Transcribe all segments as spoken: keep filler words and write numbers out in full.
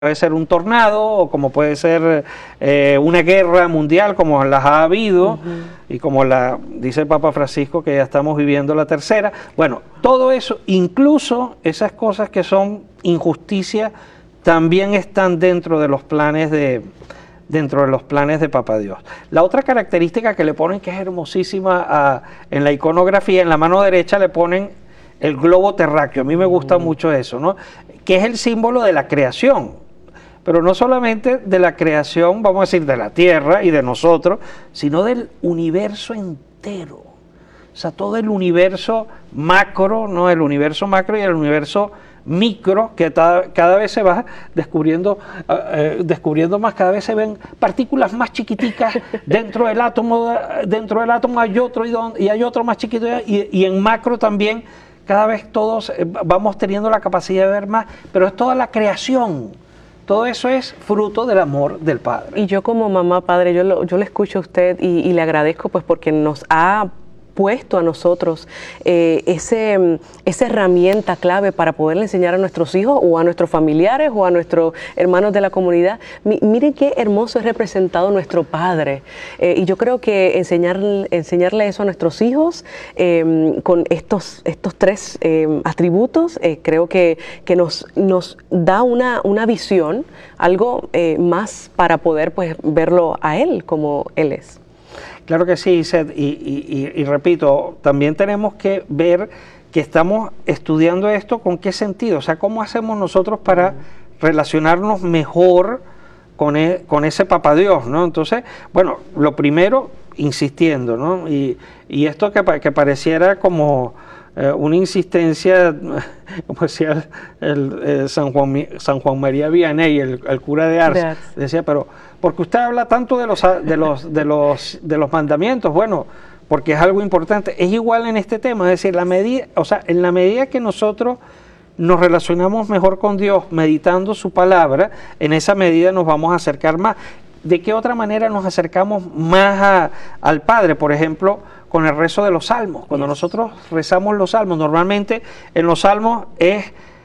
puede ser un tornado o como puede ser eh, una guerra mundial como las ha habido, uh-huh. y como la dice el Papa Francisco que ya estamos viviendo la tercera. Bueno, todo eso, incluso esas cosas que son injusticia, también están dentro de los planes de dentro de los planes de Papá Dios. La otra característica que le ponen, que es hermosísima a, en la iconografía, en la mano derecha le ponen el globo terráqueo. A mí me gusta uh-huh. mucho eso, ¿no? Que es el símbolo de la creación. Pero no solamente de la creación, vamos a decir, de la tierra y de nosotros, sino del universo entero. O sea, todo el universo macro, ¿no? El universo macro y el universo micro, que cada, cada vez se va descubriendo, eh, descubriendo más, cada vez se ven partículas más chiquiticas dentro del átomo, dentro del átomo hay otro y, don, y hay otro más chiquito, y, y en macro también, cada vez todos eh, vamos teniendo la capacidad de ver más, pero es toda la creación. Todo eso es fruto del amor del Padre. Y yo como mamá, padre, yo, lo, yo le escucho a usted y, y le agradezco pues porque nos ha puesto a nosotros eh, ese, esa herramienta clave para poderle enseñar a nuestros hijos o a nuestros familiares o a nuestros hermanos de la comunidad. Mi, miren qué hermoso es representado nuestro Padre. Eh, y yo creo que enseñar, enseñarle eso a nuestros hijos eh, con estos, estos tres eh, atributos, eh, creo que, que nos, nos da una, una visión, algo eh, más para poder pues, verlo a Él como Él es. Claro que sí, Seth, y, y, y, y repito, también tenemos que ver que estamos estudiando esto con qué sentido, o sea, cómo hacemos nosotros para relacionarnos mejor con, e, con ese Papá Dios, ¿no? Entonces, bueno, lo primero, insistiendo, ¿no? Y, y esto que, que pareciera como eh, una insistencia, como decía el, el, el San, Juan, San Juan María Vianney, el, el cura de Ars, Ars, decía, pero porque usted habla tanto de los, de los, de los, de los mandamientos, bueno, porque es algo importante. Es igual en este tema, es decir, la medida, o sea, en la medida que nosotros nos relacionamos mejor con Dios, meditando su palabra, en esa medida nos vamos a acercar más. ¿De qué otra manera nos acercamos más a, al Padre? Por ejemplo, con el rezo de los salmos. Cuando nosotros rezamos los salmos, normalmente en los salmos es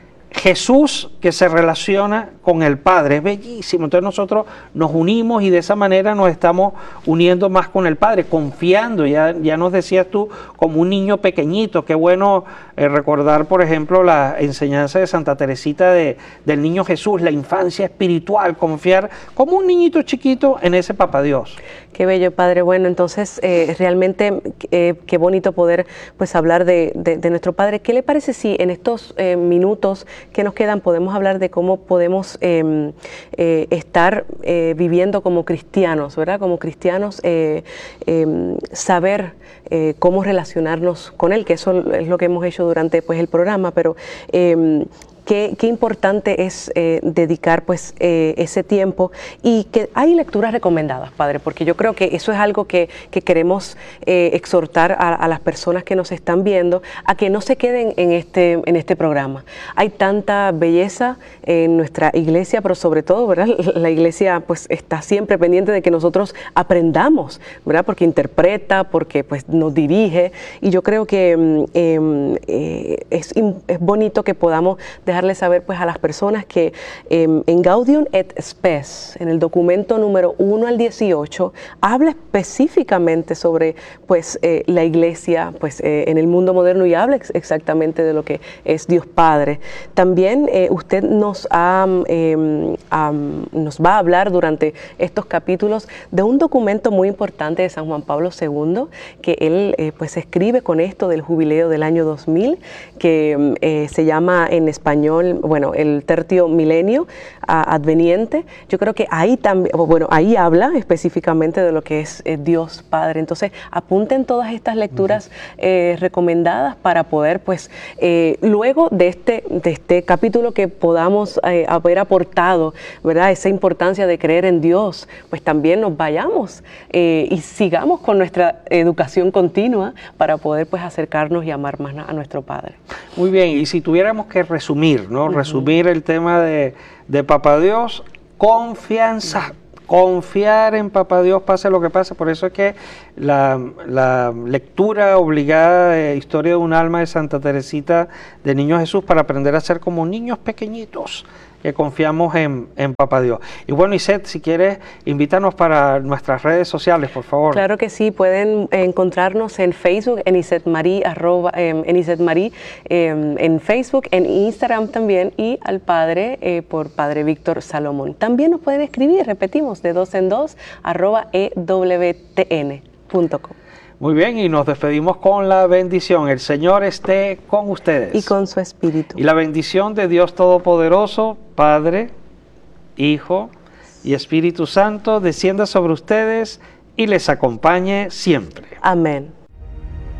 Jesús que se relaciona con el Padre, es bellísimo. Entonces nosotros nos unimos y de esa manera nos estamos uniendo más con el Padre, confiando. Ya, ya nos decías tú, como un niño pequeñito. Qué bueno eh, recordar, por ejemplo, la enseñanza de Santa Teresita de, del niño Jesús, la infancia espiritual, confiar como un niñito chiquito en ese Papá Dios. Qué bello, Padre. Bueno, entonces eh, realmente eh, qué bonito poder pues hablar de, de, de nuestro Padre. ¿Qué le parece si en estos eh, minutos que nos quedan podemos hablar de cómo podemos eh, eh, estar eh, viviendo como cristianos, ¿verdad? Como cristianos, eh, eh, saber eh, cómo relacionarnos con Él, que eso es lo que hemos hecho durante pues, el programa, pero eh, Qué, qué importante es eh, dedicar pues eh, ese tiempo, y que hay lecturas recomendadas, Padre, porque yo creo que eso es algo que, que queremos eh, exhortar a, a las personas que nos están viendo a que no se queden en este, en este programa. Hay tanta belleza en nuestra iglesia, pero sobre todo, ¿verdad? La iglesia pues está siempre pendiente de que nosotros aprendamos, ¿verdad? Porque interpreta, porque pues nos dirige, y yo creo que eh, eh, es, es bonito que podamos dejar dejarles saber pues a las personas que eh, en Gaudium et Spes, en el documento número uno al dieciocho, habla específicamente sobre pues eh, la iglesia pues eh, en el mundo moderno, y habla ex exactamente de lo que es Dios Padre. También eh, usted nos, ha, eh, um, nos va a hablar durante estos capítulos de un documento muy importante de San Juan Pablo segundo, que él eh, pues escribe con esto del jubileo del año dos mil, que eh, se llama en español, bueno, el tercio milenio uh, adveniente. Yo creo que ahí también, bueno, ahí habla específicamente de lo que es eh, Dios Padre. Entonces, apunten todas estas lecturas eh, recomendadas para poder, pues, eh, luego de este, de este capítulo que podamos eh, haber aportado, ¿verdad? Esa importancia de creer en Dios, pues también nos vayamos eh, y sigamos con nuestra educación continua para poder, pues, acercarnos y amar más a nuestro Padre. Muy bien, y si tuviéramos que resumir, ¿no? Uh-huh. Resumir el tema de, de Papá Dios, confianza, confiar en Papá Dios pase lo que pase. Por eso es que la, la lectura obligada de Historia de un alma de Santa Teresita de Niño Jesús, para aprender a ser como niños pequeñitos que confiamos en, en Papá Dios. Y bueno, Iset, si quieres, invítanos para nuestras redes sociales, por favor. Claro que sí, pueden encontrarnos en Facebook, en Iset Marí, arroba, eh, en Iset Marí, eh, en Facebook, en Instagram también, y al Padre eh, por Padre Víctor Salomón. También nos pueden escribir, repetimos, de dos en dos, arroba e w t n punto com. Muy bien, y nos despedimos con la bendición. El Señor esté con ustedes. Y con su espíritu. Y la bendición de Dios Todopoderoso, Padre, Hijo y Espíritu Santo, descienda sobre ustedes y les acompañe siempre. Amén.